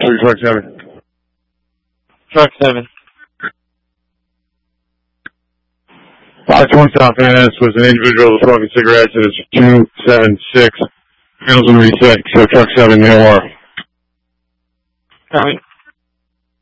Truck 7. Truck 7. 520 South Annis was an individual smoking cigarettes at his 276. Middleton reset, so Truck 7, AOR. Copy.